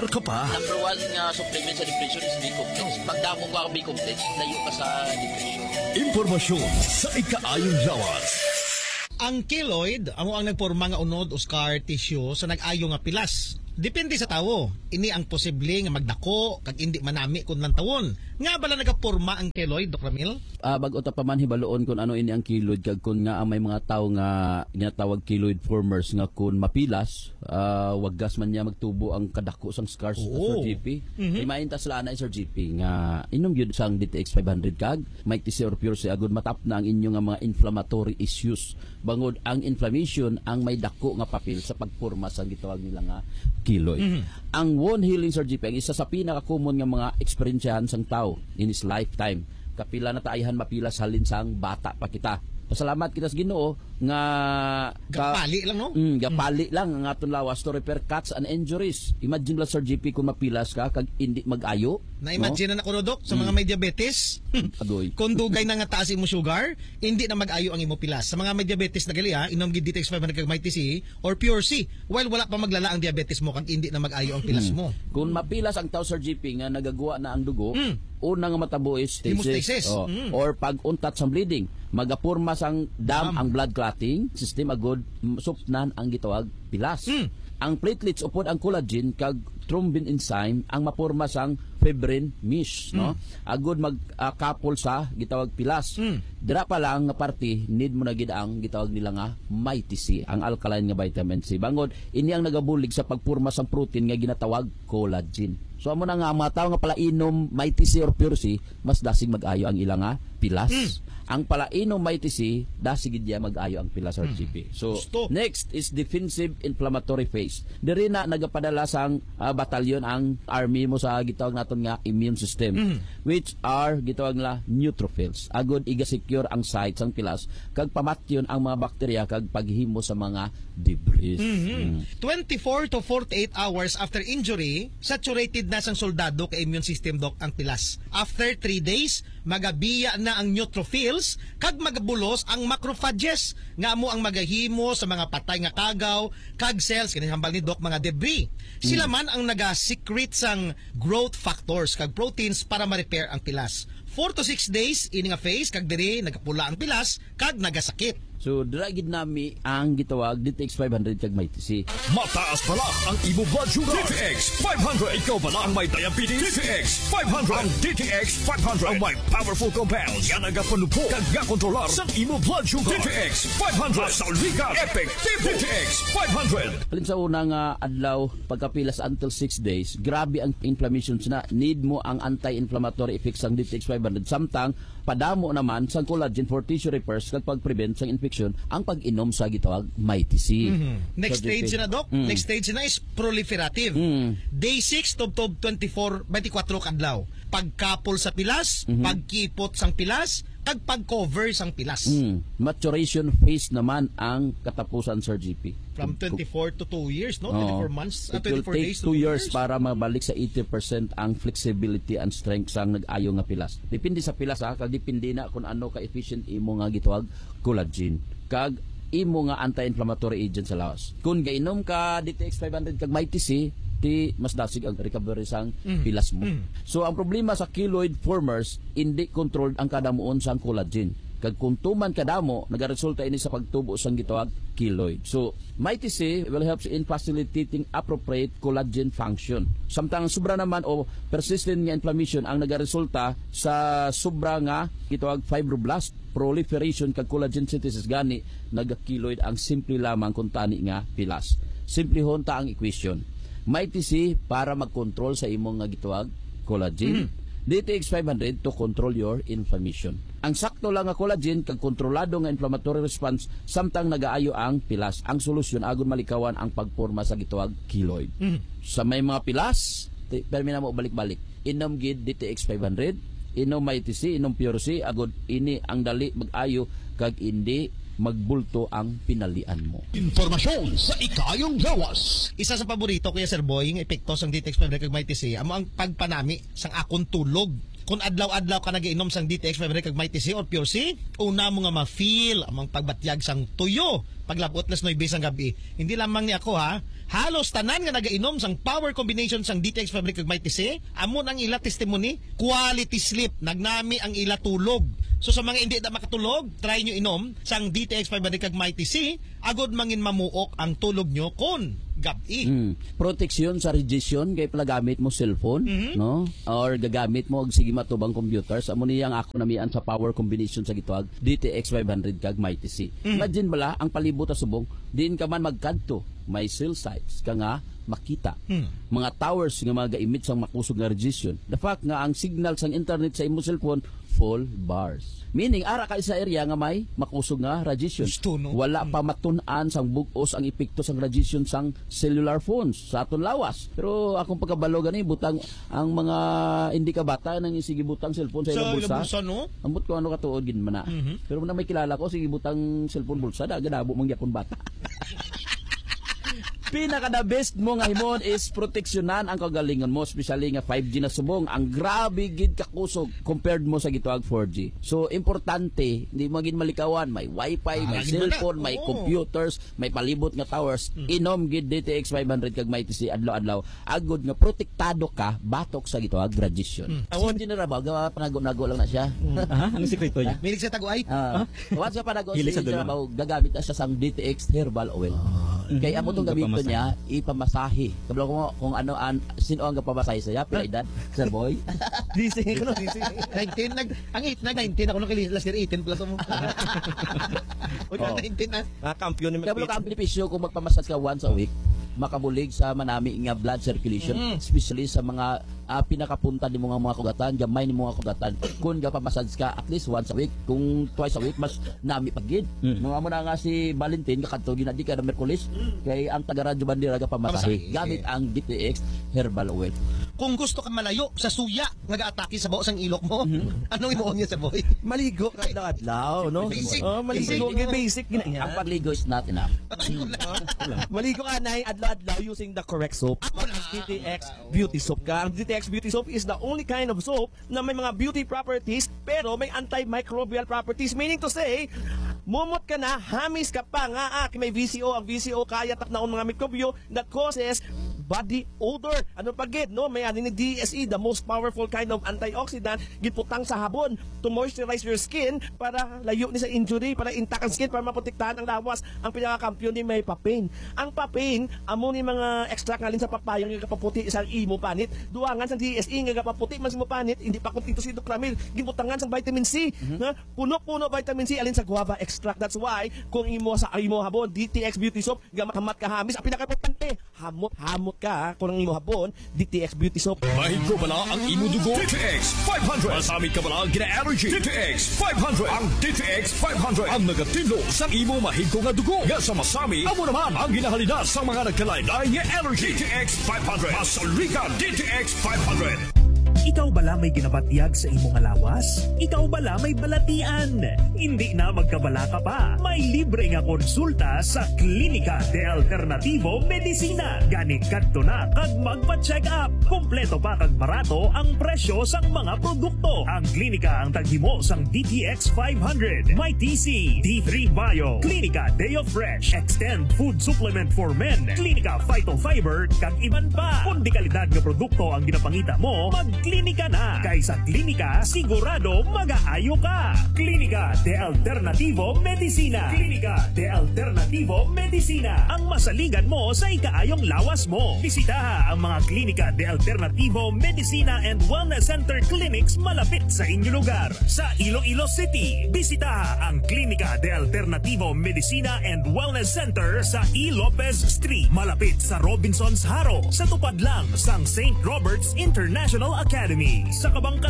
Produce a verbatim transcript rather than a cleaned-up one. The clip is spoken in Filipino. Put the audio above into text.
Umiimpyernar ka pa? Number one nga supplement sa depression is B-complex. Pagdamong ka ang B-complex, layo ka sa depression. Impormasyon sa ikaayong lawas. Ang keloid, amo ang nagporma nga unod o scar tissue sa nag-ayo nga pilas. Depende sa tawo. Ini ang posible nga magdako kag indi manami kun lang tawon. Nga bala nagaporma ang keloid, Doc Ramil? Uh, bago ta pa man hibaloon kung ano ini ang keloid kag kun nga ang may mga tawo nga ginatawag keloid formers nga kun mapilas, uh, waggas man niya magtubo ang kadako sang scars sa Sir G P. Mm-hmm. Ay maintas la na Sir G P nga inom gyud sang D T X five hundred kag may T C or pure si agud matap na ang inyo nga mga inflammatory issues. Bangod ang inflammation ang may dako nga papel sa pagporma sa gitawag nila nga keloid. Mm-hmm. Ang wound healing Sir G P ang isa sa pinaka-common nga mga eksperyensyahan sang tao in his lifetime. Kapila na taayahan mapilas halin sang bata pa kita. Pasalamat kita sa Ginoo nga gapali lang no. Mm, gapali mm. lang ang aton lawas to repair cuts and injuries. Imagine lang Sir G P kung mapilas ka kag hindi mag-ayo. Na-imagine no? na ako Dok sa mga mm. may diabetes. Adoy. Kung dugay na nga taas imo sugar, hindi na mag-ayo ang imo pilas. Sa mga may diabetes na gali ha, inom gid D T X five hundred kag may T C or Pure C. While wala pa maglala ang diabetes mo kag hindi na mag-ayo ang pilas mm. mo. Kung mapilas ang tao Sir G P nga nagagawa na ang dugo, mm. una nga matabo is hemostasis. Oh, mm. Or pag untat sa bleeding, magapurma sang dam, dam ang blood clotting system agud supnan ang gitawag pilas. Mm. Ang platelets upod ang collagen kag thrombin enzyme ang mapurma sang fibrin mesh, mm. no? Agud mag-couple uh, sa gitawag pilas. Mm. Dira pa lang nga parte need mo na gid ang gitawag nila nga may T C, ang alkaline nga vitamin C. Bangod ini ang nagabulig sa pagpurma sang protein nga ginatawag collagen. So amo na nga mga tao nga pala inom may T C or Pure C, mas dasig mag-ayo ang ilang nga pilas. Mm. Ang pala inom may T C, dasig gid mag-ayo ang pilas Sir G P. So Gusto. Next is defensive inflammatory phase. Diri na nagapadala sang uh, batalyon ang army mo sa gitawag naton nga immune system, mm. which are gitawag nila neutrophils. Agud iga-secure ang site sang pilas kag pamatyon ang mga bakterya kag paghimo sa mga debris. Mm-hmm. Mm. twenty-four to forty-eight hours after injury, saturated na sang soldado kay immune system Doc ang pilas. After three days, magabiya na ang neutrophils kag magabulos ang macrophages nga mo ang magahimo sa mga patay nga kagaw kag cells kini hambal ni Doc mga debris. Sila man ang naga-secrete sang growth factors kag proteins para ma-repair ang pilas. four to six days ini nga phase kag diri nagapula ang pilas kag nagasakit. So, dragid nami ang gitawag D T X five hundred kag may T C. Mataas pala ang imo blood sugar. D T X five hundred. Ikaw pala ang may diabetes. D T X five hundred. Ang D T X five hundred ang may powerful compounds. Yan ang gapanupo kag gakontrolar sa imo blood sugar. D T X five hundred. Sa ligat. Effective. D T X five hundred. Halin sa unang uh, adlaw, pagkapilas until six days, grabe ang inflammation na. Need mo ang anti-inflammatory effects ng D T X five hundred. Samtang, padamo naman sa collagen for tissue repairs kag pag-prevent sa infection ang pag-inom sa gitawag may T C. Mm-hmm. Next so, stage na Doc, mm. next stage na is proliferative. Mm. Day six to twenty-four, twenty-four kadlaw. Pagkapol sa pilas, mm-hmm. pagkipot sang pilas, kag pag-cover sang pilas. Mm. Maturation phase naman ang katapusan Sir G P. From twenty-four to two years, no? twenty-four months, uh, twenty-four days to two years, years para mabalik sa eighty percent ang flexibility and strength sang nag-ayo nga pilas. Depende sa pilas ha, kag depende na kung ano ka-efficient imo nga gitawag collagen. Kag imo nga anti-inflammatory agent sa lawas. Kung gainom ka D T X five hundred kag may T C, di mas dasig ang recovery sang mm. pilas mo. Mm. So ang problema sa keloid formers, hindi controlled ang kadamuon sang collagen. Kag kung tuman kadamo, nagaresulta ini sa pagtubo sang gitawag keloid. So, may T C will help in facilitating appropriate collagen function. Samtang sobra naman o persistent nga inflammation ang nagaresulta sa sobra nga gitawag fibroblast proliferation kag collagen synthesis gani naga-keloid ang simple lamang kung tani nga pilas. Simple honta ang equation. May T C para mag-control sa imong nga gitawag collagen. Mm-hmm. D T X five hundred to control your inflammation. Ang sakto lang nga collagen kag kontrolado nga inflammatory response samtang nagaayo ang pilas. Ang solusyon agon malikawan ang pagporma sa gitawag keloid. Mm-hmm. Sa may mga pilas, permi na mo balik-balik. Inom gid D T X five hundred, inom may T C, inom Pure C, agod ini ang dali mag-ayo kag indi magbulto ang pinalian mo. Informasyon sa ikayong lawas. Isa sa paborito kuya Sir Boy, yung epekto sang D T X five hundred kag may T C, amo ang pagpanami sang akong tulog. kung adlaw-adlaw ka nag-inom sang D T X five hundred kag Mighty C or Pure C, una mo nga ma-feel amang pagbatyag sang tuyo paglabot las noy bisang gabi. Hindi lamang ni ako ha, halos tanan nga nagainom sang power combination sang D T X five hundred kag Mighty C, amon ang ila testimony, quality sleep, nagnami ang ila tulog. So sa mga hindi na makatulog, try nyo inom sang D T X five hundred kag Mighty C, agod mangin mamuok ang tulog nyo kon gabi. Mm. Proteksyon sa radiation kay palagamit mo cellphone, Mhm. no? Or gagamit mo og sige matubang computers. Amo niyang ako namian sa power combination sa gitwag D T X five hundred kag Mighty C. Mhm. Imagine bala ang palibot sa subong, diin ka man magkanto, may cell sites ka nga makita. Hmm. Mga towers nga mag-emit sang makusog nga radiation. The fact nga ang signal sang internet sa imong cellphone full bars. Meaning ara ka sa area nga may makusog nga radiation. Gusto, no? Wala pa matun-an sang bug-os ang epekto sang radiation sang cellular phones sa aton lawas. Pero akong pagkabalo gani butang ang mga hindi ka bata nang sige butang cellphone sa ilang Sa bulsa. bulsa, no? Ambot ko ano katuod gid man na. Mhm. Pero na may kilala ko sige butang cellphone bulsa da ganabo man gyapon bata. Pinaka the best mo nga himon is proteksyonan ang kagalingon mo, especially nga five G na subong. Ang grabe gid kakusog compared mo sa gituag four G. So importante, hindi magin malikawan, may wifi, Ah, may lagi cellphone, ba na? may Oo. computers, may palibot nga towers. Mm. Inom gid D T X five hundred kag Mighty C adlaw-adlaw. Agod nga protektado ka batok sa gituag radiation. Mm. Awon general ba gawa panago-nago lang na siya. Aha, anong sikreto niya? Milig sa taguay. Ah, once sa panago Hilig si sa dulo. General gagamit na siya sang D T X herbal oil. Kaya amo tong gamiton Gapamasahe. niya ipamasahe. Kabalo ko kung ano an sino ang gapamasahe saya pila edad, Sir Boy. Dising ko no, dising. nineteen nag ang eight nag nineteen ako nung kailan last year eighteen plus mo. O Oh. nineteen na. Ah, kampiyon ni Kabalo ka ang McPitch. benepisyo kung magpamasas ka once a week, makabulig sa manami nga blood circulation, Mm. especially sa mga ah, pinakapunta ni mga mga kugatan, gamay ni mga kugatan. Kung gapamasas ka at least once a week, kung twice a week mas nami pagid. Mm. Mga mo na nga si Valentin kakadto ginadi ka na Merkulis kay ang taga Radyo Bandera gapamasahe Pamasahe. gamit ang D T X herbal oil. Kung gusto ka malayo sa suya nga ga-atake sa baos ang ilok mo, anong imuon niya sa boy? Maligo ka na adlaw, no? Basic. Oh, maligo Basic. ka basic gina Ang niya. pagligo is not enough. Maligo ka na adlaw-adlaw using the correct soap. D T X Beauty Soap ka. Ang D T X Beauty Soap is the only kind of soap na may mga beauty properties pero may antimicrobial properties. Meaning to say, mumot ka na, hamis ka pa nga, ah, may V C O. Ang V C O kaya taknaon mga mikrobyo that causes body odor. Ano pa gid, no? May ani ni D S E, the most powerful kind of antioxidant, giputang sa habon to moisturize your skin para layo ni sa injury, para intact ang skin, para maprotektahan ang lawas. Ang pinaka-kampiyon ni may papain. Ang papain, amo ni mga extract ngalin sa papaya nga kapaputi isang imo panit. Duangan sa D S E nga kapaputi man sa imo panit, hindi pa kuntito si Docramil, gibutangan sa vitamin C. Na puno-puno vitamin C alin sa guava extract. That's why kung imo sa imo habon D T X Beauty Soap, gamahamat ka hamis, ang pinaka-importante, hamot-hamot ka kung ang imo habon D T X Beauty Soap. Mahigko bala ang imo dugo. D T X five hundred. Masamit ka bala ang gina-allergy. D T X five hundred. Ang D T X five hundred. Ang nagatilo sa imo mahigko nga dugo. Nga sa masami, amo naman ang ginahalina sa mga nagkalain-lain nga allergy. D T X five hundred. Masalika D T X five hundred. Ikaw bala may ginabatyag sa imong lawas? Ikaw bala may balatian? Hindi na magkabala ka pa. May libre nga konsulta sa Klinika de Alternativo Medicina. Gani kadto na kag magpa-check up. Kompleto pa kag barato ang presyo sang mga produkto. Ang klinika ang taghimo sang D T X five hundred, My T C, D three Bio, Klinika Deo Fresh, Extend Food Supplement for Men, Klinika Phytofiber, kag iban pa. Kung di kalidad nga produkto ang ginapangita mo, magklinika na. Kay sa klinika, sigurado mag-aayo ka. Klinika de Alternativo Medicina. Klinika de Alternativo Medicina. Ang masaligan mo sa ikaayong lawas mo. Bisitaha ang mga Klinika de Alternativo Medicina and Wellness Center Clinics malapit sa inyong lugar. Sa Iloilo City, bisitaha ang Klinika de Alternativo Medicina and Wellness Center sa E. Lopez Street, malapit sa Robinson's Haro, sa tupad lang sang Saint Robert's International Academy. Sa Kabangka